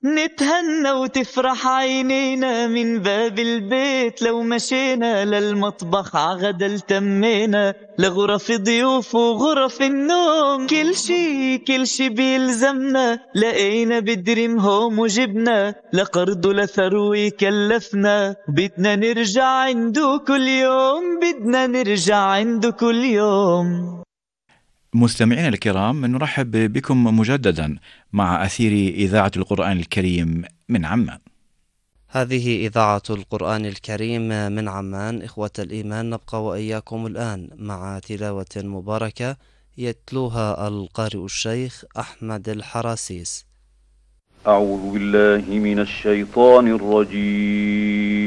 نتهنى وتفرح عينينا من باب البيت، لو مشينا للمطبخ عغدا التمينا، لغرف ضيوف وغرف النوم، كل شي بيلزمنا لقينا بدريم هوم وجبنا، لقرض لثروي كلفنا، بدنا نرجع عنده كل يوم، بدنا نرجع عنده كل يوم. مستمعينا الكرام، نرحب بكم مجددا مع أثير إذاعة القرآن الكريم من عمان. هذه إذاعة القرآن الكريم من عمان. إخوة الإيمان، نبقى وإياكم الآن مع تلاوة مباركة يتلوها القارئ الشيخ أحمد الحراسيس. أعوذ بالله من الشيطان الرجيم.